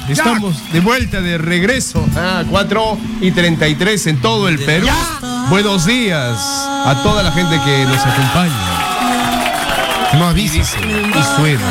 Estamos de vuelta, de regreso. 4:33 en todo el Perú. Buenos días a toda la gente que nos acompaña. No avises. Y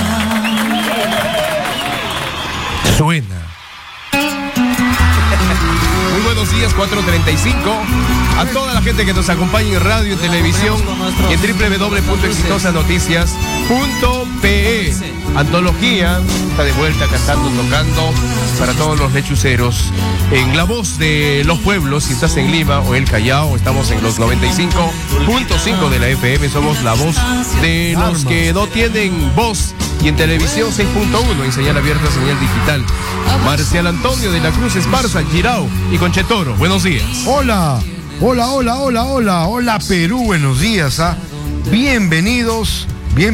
suena. Muy buenos días, 4:35. A toda la gente que nos acompaña en radio y televisión y en www.exitosanoticias.pe. Antología está de vuelta cantando, tocando para todos los lechuceros. En La Voz de los Pueblos, si estás en Lima o el Callao, estamos en los 95.5 de la FM. Somos la voz de los que no tienen voz. Y en televisión 6.1, en señal abierta, señal digital. Marcial Antonio de la Cruz Esparza, Girao y Conchetoro. Buenos días. Hola Perú, buenos días. Bienvenidos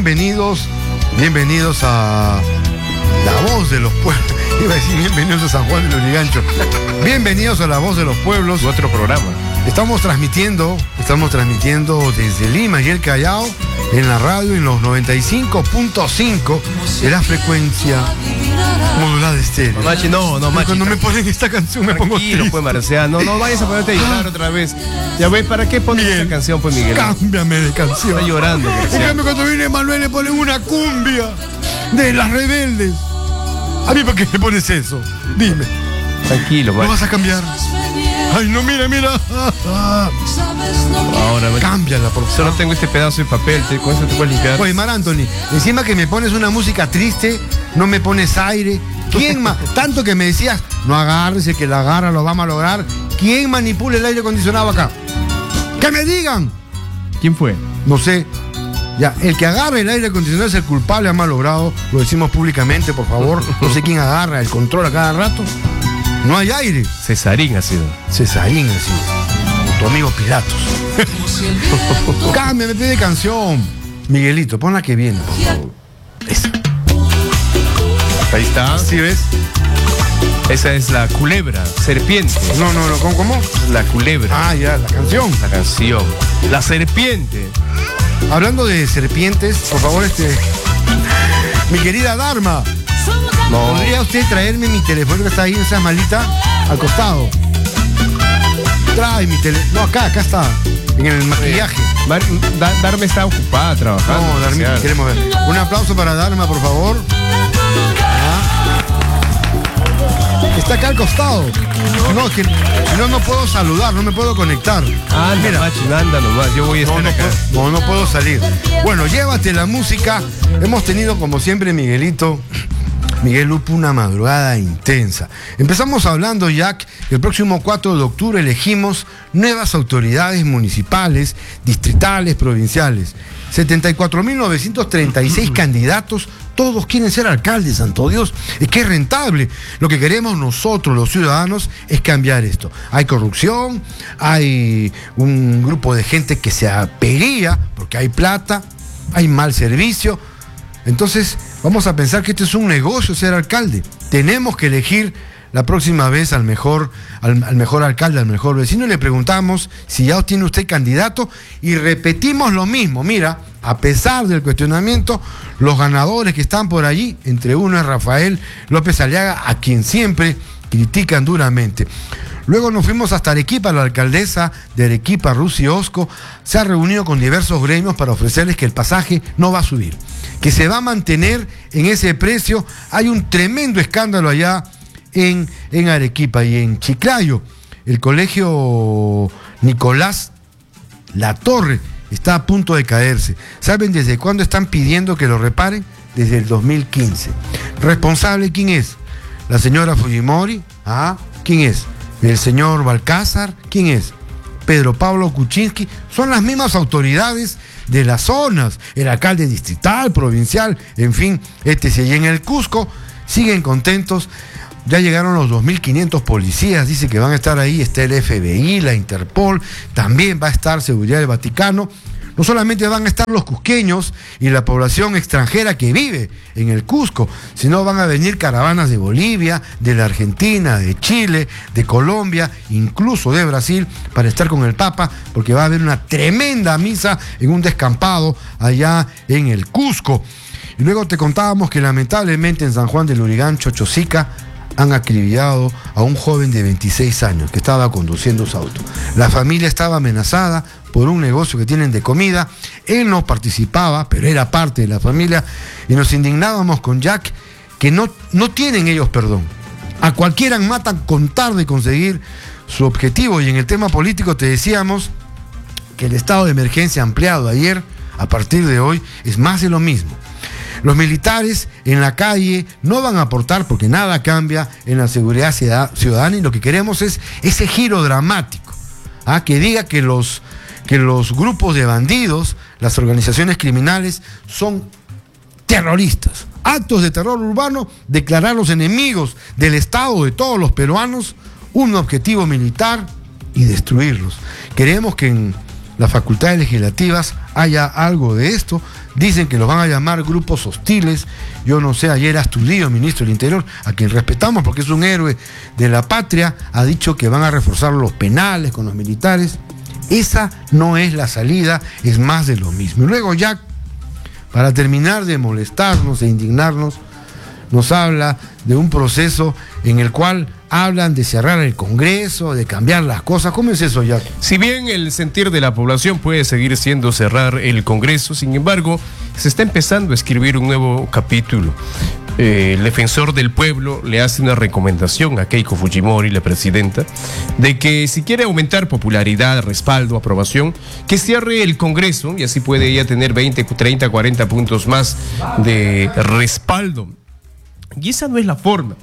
a La Voz de los Pueblos. Iba a decir bienvenidos a San Juan de Lurigancho. Bienvenidos a La Voz de los Pueblos. Otro programa. Estamos transmitiendo desde Lima y el Callao en la radio en los 95.5 de la frecuencia modulada estéreo. Machi, no, Machi. Cuando me ponen esta canción me pongo triste. Pues, Marcial, no vayas a ponerte a llorar otra vez. Ya ves, ¿para qué pones esa canción, pues, Miguel? Cámbiame de canción. Está llorando. En cambio, cuando viene Manuel le ponen una cumbia de Las Rebeldes. ¿A mí por qué me pones eso? Dime. Tranquilo, ¿No vas a cambiar? Ay, no, mira. Ahora, cámbiala, por favor. Solo tengo este pedazo de papel, con eso te puedes limpiar. Oye, Mar Anthony, encima que me pones una música triste, no me pones aire. ¿Quién más? Tanto que me decías, no agarres, el que la agarra lo vamos a lograr. ¿Quién manipula el aire acondicionado acá? ¡Que me digan! ¿Quién fue? No sé. Ya, el que agarra el aire acondicionado es el culpable, ha malogrado. Lo decimos públicamente, por favor. No sé quién agarra el control a cada rato. No hay aire. Cesarín ha sido. Tu amigo Pilatos. Cámbiame, me pide canción. Miguelito, pon la que viene, por favor. Esa. Ahí está. ¿Sí ves? Esa es la culebra, serpiente. No, ¿cómo? La culebra. Ah, ya, la canción. La serpiente. Hablando de serpientes, por favor, mi querida Dharma. ¿Podría usted traerme mi teléfono que está ahí en esa malita al costado? Trae mi teléfono. No, acá está. En el maquillaje. Dharma está ocupada trabajando. No, Dharma, queremos ver. Un aplauso para Dharma, por favor. Está acá al costado. No, que no puedo saludar, no me puedo conectar. Mira, Machi, anda nomás, yo voy a estar acá. No puedo salir. Bueno, llévate la música. Hemos tenido, como siempre, Miguel Lupo, una madrugada intensa. Empezamos hablando, Jack, que el próximo 4 de octubre elegimos nuevas autoridades municipales, distritales, provinciales. 74.936 candidatos, todos quieren ser alcaldes, santo Dios. Es que es rentable. Lo que queremos nosotros, los ciudadanos, es cambiar esto. Hay corrupción, hay un grupo de gente que se apería porque hay plata, hay mal servicio. Entonces, vamos a pensar que esto es un negocio, ser alcalde. Tenemos que elegir la próxima vez al mejor alcalde, al mejor vecino, y le preguntamos si ya tiene usted candidato y repetimos lo mismo. Mira, a pesar del cuestionamiento, los ganadores que están por allí, entre uno es Rafael López Aliaga, a quien siempre critican duramente. Luego nos fuimos hasta Arequipa. La alcaldesa de Arequipa, Rusy Osco, se ha reunido con diversos gremios para ofrecerles que el pasaje no va a subir, que se va a mantener en ese precio. Hay un tremendo escándalo allá en Arequipa y en Chiclayo. El colegio Nicolás Latorre está a punto de caerse. ¿Saben desde cuándo están pidiendo que lo reparen? Desde el 2015. ¿Responsable quién es? ¿La señora Fujimori? ¿Quién es? ¿El señor Balcázar? ¿Quién es? ¿Pedro Pablo Kuczynski? Son las mismas autoridades de las zonas, el alcalde distrital, provincial, en fin, y en el Cusco siguen contentos. Ya llegaron los 2.500 policías, dice que van a estar ahí, está el FBI, la Interpol, también va a estar Seguridad del Vaticano. No solamente van a estar los cusqueños y la población extranjera que vive en el Cusco, sino van a venir caravanas de Bolivia, de la Argentina, de Chile, de Colombia, incluso de Brasil, para estar con el Papa, porque va a haber una tremenda misa en un descampado allá en el Cusco. Y luego te contábamos que lamentablemente en San Juan de Lurigancho, Chosica, han acribillado a un joven de 26 años que estaba conduciendo su auto. La familia estaba amenazada por un negocio que tienen de comida. Él no participaba, pero era parte de la familia, y nos indignábamos con Jack que no tienen ellos perdón. A cualquiera matan con tal de conseguir su objetivo. Y en el tema político te decíamos que el estado de emergencia ampliado ayer, a partir de hoy, es más de lo mismo. Los militares en la calle no van a aportar porque nada cambia en la seguridad ciudadana, y lo que queremos es ese giro dramático, que diga que los grupos de bandidos, las organizaciones criminales, son terroristas. Actos de terror urbano, declararlos enemigos del Estado, de todos los peruanos, un objetivo militar y destruirlos. Queremos que en las facultades legislativas haya algo de esto. Dicen que los van a llamar grupos hostiles. Yo no sé, ayer Astudillo, ministro del Interior, a quien respetamos porque es un héroe de la patria, ha dicho que van a reforzar los penales con los militares. Esa no es la salida, es más de lo mismo. Y luego Jack, para terminar de molestarnos e indignarnos, nos habla de un proceso en el cual hablan de cerrar el Congreso, de cambiar las cosas. ¿Cómo es eso, Jack? Si bien el sentir de la población puede seguir siendo cerrar el Congreso, sin embargo, se está empezando a escribir un nuevo capítulo. El defensor del pueblo le hace una recomendación a Keiko Fujimori, la presidenta, de que si quiere aumentar popularidad, respaldo, aprobación, que cierre el Congreso, y así puede ella tener 20, 30, 40 puntos más de respaldo. Y esa no es la forma.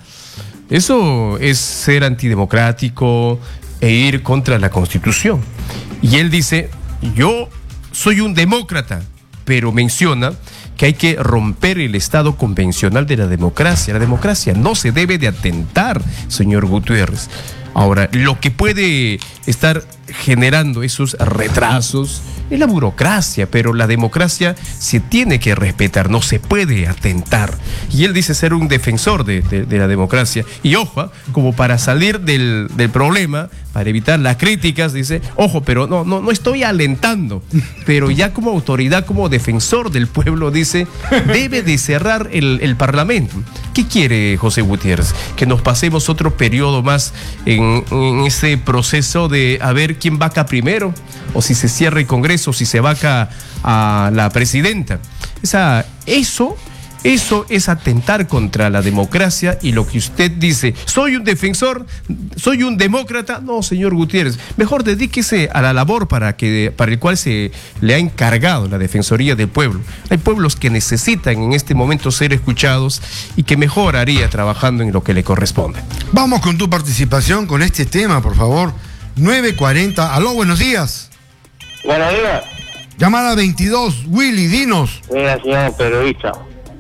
Eso es ser antidemocrático e ir contra la Constitución. Y él dice, yo soy un demócrata, pero menciona que hay que romper el estado convencional de la democracia. La democracia no se debe de atentar, señor Gutiérrez. Ahora, lo que puede estar generando esos retrasos es la burocracia, pero la democracia se tiene que respetar, no se puede atentar. Y él dice ser un defensor de la democracia. Y ojo, como para salir del problema, para evitar las críticas, dice, ojo, pero no estoy alentando, pero ya como autoridad, como defensor del pueblo, dice, debe de cerrar el Parlamento. ¿Qué quiere José Gutiérrez? Que nos pasemos otro periodo más en ese proceso de a ver quién vaca primero, o si se cierra el Congreso, o si se vaca a la presidenta. Eso es atentar contra la democracia. Y lo que usted dice, soy un defensor, soy un demócrata, no, señor Gutiérrez, mejor dedíquese a la labor para el cual se le ha encargado la Defensoría del Pueblo. Hay pueblos que necesitan en este momento ser escuchados y que mejor haría trabajando en lo que le corresponde. Vamos con tu participación con este tema, por favor. 9:40. Aló, buenos días. Buenos días. Llamada 22, Willy, dinos. Mira, señor periodista.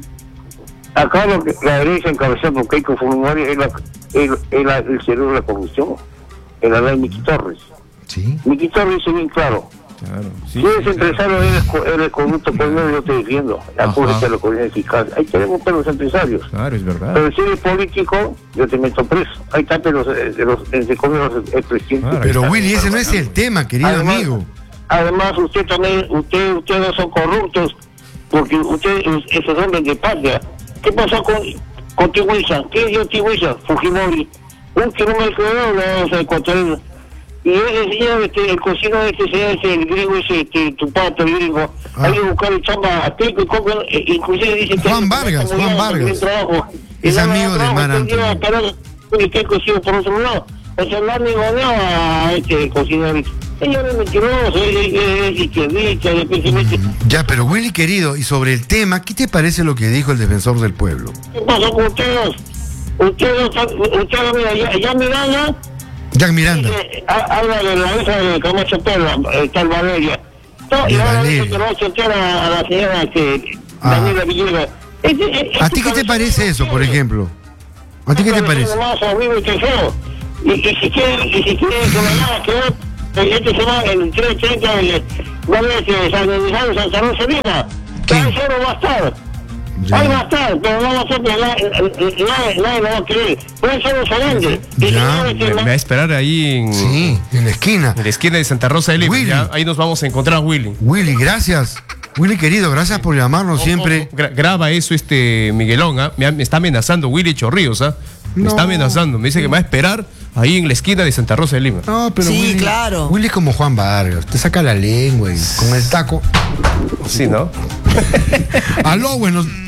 Acá la derecha encabezada por Keiko Fujimori es el cerebro de la corrupción. En la ley Miki Torres. Sí. Miki Torres dice bien claro. Claro, sí, si eres empresario, eres corrupto, pues no, yo te defiendo. Acúrate a la comunidad fiscal. Ahí tenemos pelos empresarios. Claro, es verdad. Pero si eres político, yo te meto preso. Ahí está pelos entre comillas el presidente. Claro, Pero Willy, ese no es el tema, querido amigo. Además, usted también, ustedes son corruptos, porque ustedes esos hombres de patria. ¿Qué pasó con Tihuiza? ¿Qué dio Tihuiza? Fujimori. Un kilómetro de los ecuatorianos. Y ese señor, el cocino de este señor, el griego ese, Tupato, el gringo, hay que buscar chamba a Keiko, inclusive dice que... Juan Vargas. Es amigo de Mar Anthony. Y Keiko sigue por otro lado. O sea, no han negociado a este cocinero. Ella es mentiroso, es izquierdista, Ya, pero Willy, querido, y sobre el tema, ¿qué te parece lo que dijo el defensor del pueblo? ¿Qué pasó con ustedes? Ustedes, mira, ya Miranda... Jack Miranda. Habla de la mesa de Camacho Perla, tal Valeria. Y ahora dice que lo va a chotear a la señora Daniela Villegas. ¿A ti qué te parece eso, por ejemplo? ¿A ti qué te parece? Y si quieren que me haga que este se va el 3:30 va a ver que San Luis Santa Rosa Lima. Ahí solo va a estar. Ahí va a estar, pero no va a ser que nadie lo va a querer. Puede ser un solente. Me va a esperar ahí en la esquina. En la esquina de Santa Rosa de Lima. Ya, ahí nos vamos a encontrar, Willy. Willy, gracias. Willy, querido, gracias por llamarnos siempre. Graba eso, Miguelón, me está amenazando Willy Chorrillos, Me está amenazando. Me dice que me va a esperar ahí en la esquina de Santa Rosa de Lima. No, pero Sí, Willy, claro. Willy es como Juan Vargas. Te saca la lengua y con el taco. Sí, ¿no? Aló, buenos